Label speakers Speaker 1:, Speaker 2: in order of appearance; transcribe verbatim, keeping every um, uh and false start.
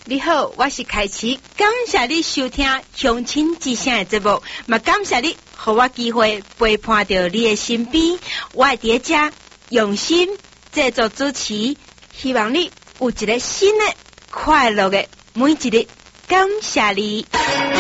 Speaker 1: 你好，我是凯奇，感谢你收听乡亲之声的节目，嘛感谢你给我机会陪伴到你的身边，我会伫遮用心制作主持，希望你有一个新的快乐的每一日，感谢你。